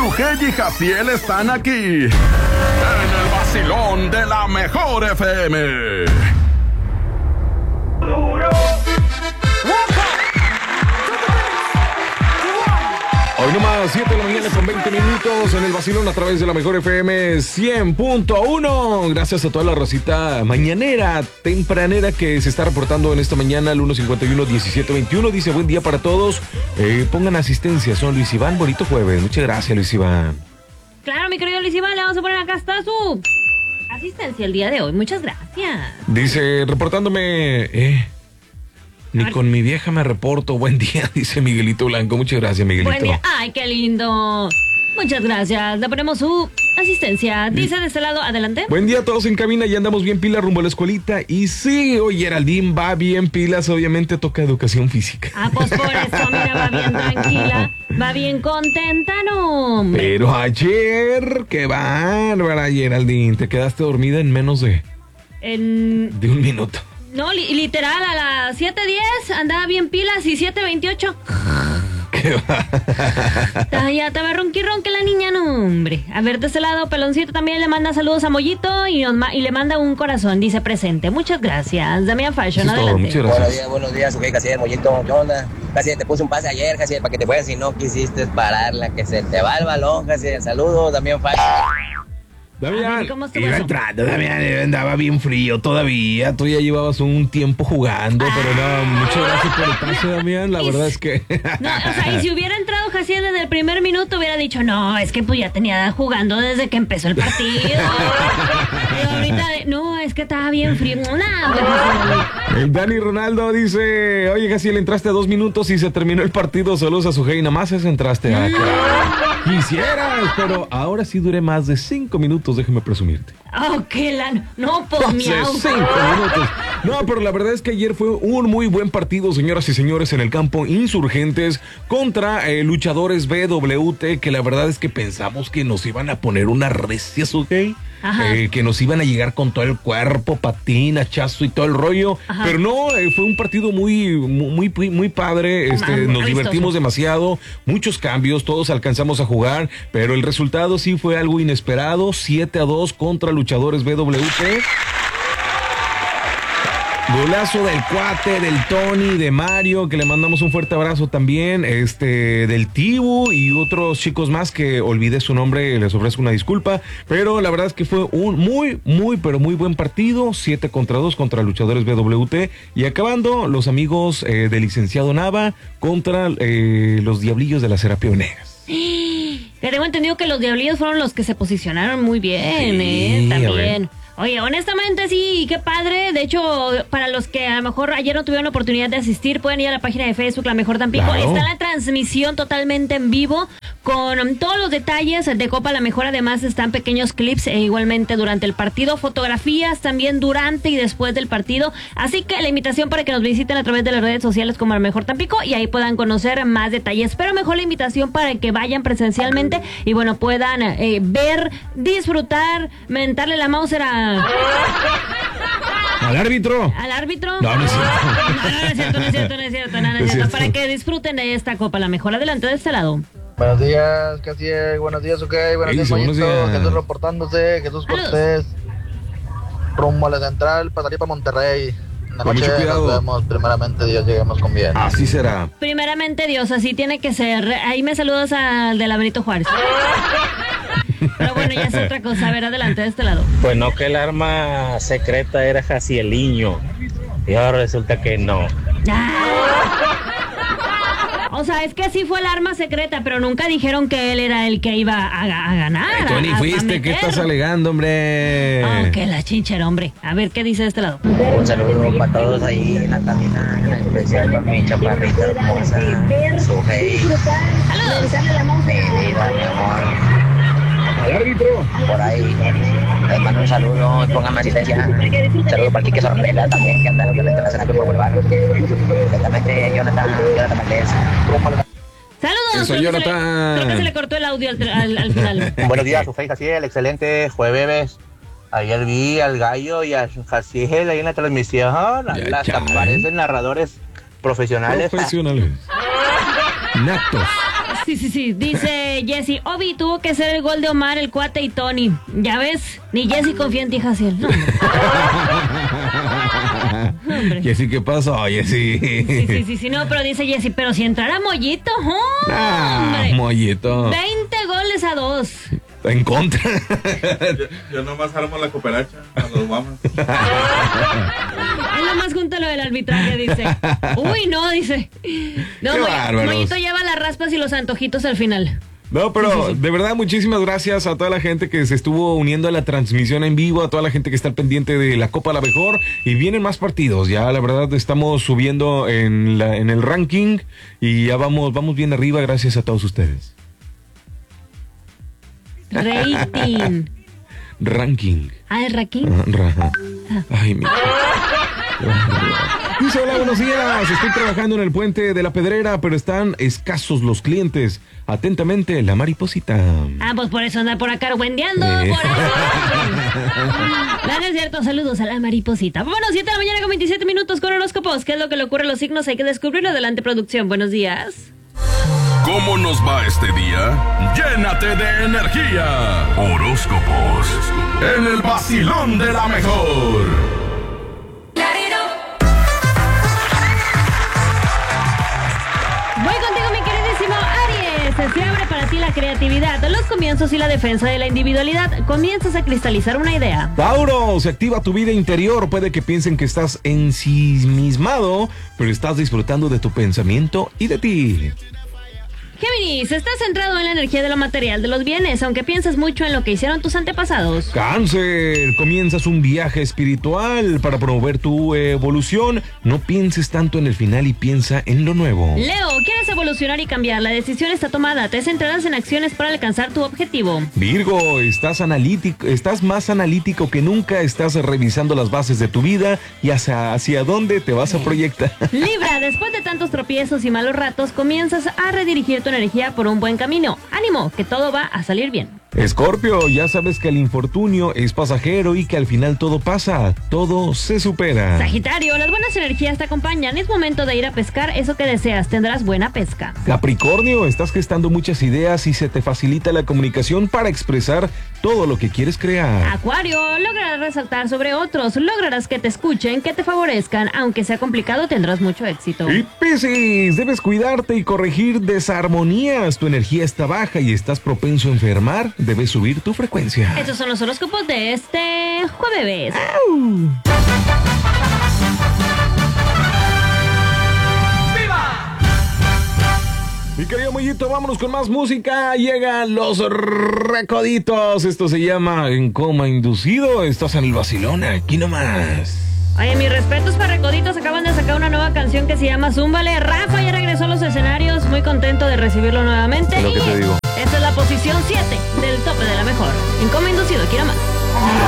Sujei y Jaciel están aquí en el vacilón de la mejor FM. Hoy nomás 7 de la mañana con 20 minutos en el vacilón a través de la mejor FM 100.1. Gracias a toda la racita mañanera, tempranera que se está reportando en esta mañana al 151-1721. Dice buen día para todos. Pongan asistencia, son Luis Iván. Bonito jueves. Muchas gracias, Luis Iván. Claro, mi querido Luis Iván, le vamos a poner acá está su asistencia el día de hoy. Muchas gracias. Dice, reportándome, ni con mi vieja me reporto. Buen día, dice Miguelito Blanco. Muchas gracias, Miguelito. Buen día. Ay, qué lindo. Muchas gracias. Le ponemos su asistencia. Dice de este lado, adelante. Buen día a todos en cabina. Ya andamos bien pilas rumbo a la escuelita. Y sí, hoy Geraldine va bien pilas. Obviamente toca educación física. Ah, pues por eso, mira, va bien tranquila. Va bien contenta, no, hombre. Pero ayer, qué bárbara, Geraldine. Te quedaste dormida en menos de un minuto. No, literal, a las 7:10 andaba bien pilas y 7:28. ¿Qué va? Ya estaba ronqui la niña, no, hombre. A ver, de este lado, Peloncito también le manda saludos a Mollito y le manda un corazón. Dice presente. Muchas gracias. Damián Fashion, adelante. Muchas gracias. Buenos días, Jaciel, Mollito. ¿Qué onda? Jaciel, te puse un pase ayer, Jaciel, para que te fueras y no quisiste pararla, que se te va el balón, Jaciel. Saludos, Damián Fashion. Damián, ¿cómo estuvo iba eso? entrando, Damián, andaba bien frío todavía. Tú ya llevabas un tiempo jugando, pero no, muchas gracias por el pase, Damián. La verdad es que... No, o sea, y si hubiera entrado Jaciel desde el primer minuto, hubiera dicho, no, es que pues ya tenía jugando desde que empezó el partido. Y ahorita, no, es que estaba bien frío. El Dani Ronaldo dice, oye, Jaciel, entraste a 2 minutos y se terminó el partido. Saludos a Sujei, nada más entraste. Quisieras, pero ahora sí duré más de 5 minutos, déjeme presumirte. No, pues miau. 5 minutos. No, pero la verdad es que ayer fue un muy buen partido, señoras y señores, en el campo Insurgentes contra Luchadores BWT, que la verdad es que pensamos que nos iban a poner una recia, Sujei. Que nos iban a llegar con todo el cuerpo, patín, hachazo y todo el rollo. Ajá. Pero no, fue un partido muy padre. Nos divertimos demasiado, muchos cambios, todos alcanzamos a jugar, pero el resultado sí fue algo inesperado. 7-2 contra Luchadores BWT. Golazo del cuate, del Tony, de Mario, que le mandamos un fuerte abrazo también, del Tibu y otros chicos más que olvidé su nombre, les ofrezco una disculpa, pero la verdad es que fue un muy buen partido, 7-2 contra Luchadores BWT, y acabando los amigos del licenciado Nava contra los Diablillos de la Serapia Venegas. Pero tengo entendido que los Diablillos fueron los que se posicionaron muy bien, sí, también. Oye, honestamente sí, qué padre. De hecho, para los que a lo mejor ayer no tuvieron oportunidad de asistir, pueden ir a la página de Facebook La Mejor Tampico. Claro. Está la transmisión totalmente en vivo con todos los detalles de Copa La Mejor. Además están pequeños clips igualmente durante el partido, fotografías también durante y después del partido. Así que la invitación para que nos visiten a través de las redes sociales como La Mejor Tampico y ahí puedan conocer más detalles. Pero mejor la invitación para que vayan presencialmente y bueno, puedan ver, disfrutar, mentarle la mouse ¿Al árbitro? ¿Al árbitro? No, no es cierto. No es cierto. Para que disfruten de esta Copa La Mejor. Adelante de este lado. Buenos días, Jaciel. Buenos días, ok. Buenos días, Mollito. Jesús reportándose. Jesús Cortés. Rumbo a la central para salir para Monterrey. En la noche nos vemos. Primeramente Dios, lleguemos con bien. Así será. Primeramente Dios, así tiene que ser. Ahí me saludas al de la Benito Juárez. Pero bueno, ya es otra cosa. A ver, adelante de este lado. Pues no, que el arma secreta era Jacieliño. Y ahora resulta que no. O sea, es que sí fue el arma secreta, pero nunca dijeron que él era el que iba a ganar. Tú ni fuiste, ¿qué estás alegando, hombre? Oh, que la chinchera, hombre. A ver, ¿qué dice de este lado? Un saludo para todos ahí en la cabina, en especial para mi chaparrita hermosa, Sujei. ¡Saludos! Mi vida, mi amor. Al árbitro. Por ahí, les mando un saludo, pónganme asistencia. Un saludo para el Quique Sorrela también, que anda obviamente en la escena por Boulevard. Exactamente, Jonathan Valdés. Saludos. Eso, Jonathan. Creo que se le cortó el audio al final. Buenos días, Sujei, Jaciel, excelente jueves. Ayer vi al Gallo y a Jaciel ahí en la transmisión. Hasta parecen narradores profesionales. Natos. Sí. Dice Jessy, Obi tuvo que ser el gol de Omar, el Cuate y Tony. Ya ves, ni Jessy confía en ti, Jaciel. No, Jessy, ¿qué pasó, Jessy? Sí, no, pero dice Jessy, pero si entrara Mollito, Mollito. 20-2. En contra. Yo nomás armo la cooperacha a los Guamas. Es nomás junto a lo del arbitraje, dice. Uy, no, dice. No, Mollito lleva las raspas y los antojitos al final. No, pero de verdad, muchísimas gracias a toda la gente que se estuvo uniendo a la transmisión en vivo, a toda la gente que está al pendiente de la Copa La Mejor, y vienen más partidos. Ya la verdad estamos subiendo en el ranking y ya vamos bien arriba gracias a todos ustedes. Rating. Ranking. ¿El ranking? Ay, mi... Dice, hola, buenos días. Estoy trabajando en el puente de la Pedrera, pero están escasos los clientes. Atentamente, la mariposita. Pues por eso anda por acá argüendeando. Por eso. No es cierto, saludos a la mariposita. Bueno, 7 de la mañana con 27 minutos con horóscopos. ¿Qué es lo que le ocurre a los signos? Hay que descubrirlo. Adelante, producción. Buenos días. ¿Cómo nos va este día? Llénate de energía. Horóscopos en el vacilón de la mejor. Voy contigo, mi queridísimo Aries. Se abre para ti la creatividad, los comienzos y la defensa de la individualidad. Comienzas a cristalizar una idea. Tauro, se activa tu vida interior. Puede que piensen que estás ensimismado, pero estás disfrutando de tu pensamiento y de ti. Géminis, estás centrado en la energía de lo material, de los bienes, aunque piensas mucho en lo que hicieron tus antepasados. Cáncer, comienzas un viaje espiritual para promover tu evolución. No pienses tanto en el final y piensa en lo nuevo. Leo, quieres evolucionar y cambiar, la decisión está tomada, te centrarás en acciones para alcanzar tu objetivo. Virgo, estás más analítico que nunca, estás revisando las bases de tu vida y hacia dónde te vas a proyectar. Libra, después de tantos tropiezos y malos ratos, comienzas a redirigir tu energía por un buen camino. Ánimo, que todo va a salir bien. Escorpio, ya sabes que el infortunio es pasajero y que al final todo pasa, todo se supera. Sagitario, las buenas energías te acompañan, es momento de ir a pescar eso que deseas, tendrás buena pesca. Capricornio, estás gestando muchas ideas y se te facilita la comunicación para expresar todo lo que quieres crear. Acuario, lograrás resaltar sobre otros, lograrás que te escuchen, que te favorezcan, aunque sea complicado tendrás mucho éxito. Y Piscis, debes cuidarte y corregir desarmonías, tu energía está baja y estás propenso a enfermar. Debes subir tu frecuencia. Estos son los horóscopos de este jueves. ¡Viva! Mi querido Mollito, vámonos con más música. Llegan los Recoditos. Esto se llama En Coma Inducido. Estás en el vacilón, aquí nomás. Oye, mis respetos para Recoditos, acaban de sacar una nueva canción que se llama Zúmbale. Rafa ya regresó a los escenarios, muy contento de recibirlo nuevamente. Y